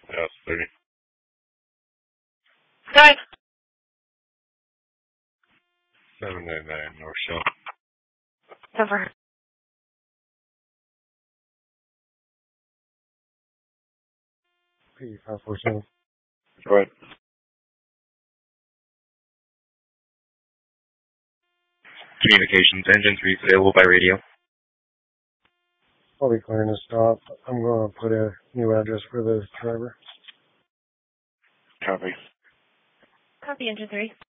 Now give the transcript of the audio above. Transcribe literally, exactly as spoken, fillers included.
Yes, thirty. Guys. seven nine nine North Shell. Over. P five four seven. Go ahead. Communications, engine three is available by radio. I'll be clearing to stop. I'm going to put a new address for the driver. Copy. Copy, engine three.